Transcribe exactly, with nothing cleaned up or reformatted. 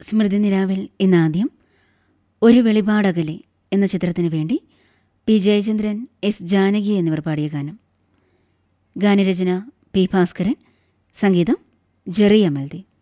സ്മൃതി നിലാവിൽ ഇന്നാദ്യം ഒരു വെളിപാടകലെ എന്ന ചിത്രത്തിനു വേണ്ടി പി ജയചന്ദ്രൻ, എസ് ജാനകി എന്നിവർ പാടിയ ഗാനം. ഗാനരചന പി ഭാസ്കരൻ, സംഗീതം ജെറി അമൽദി.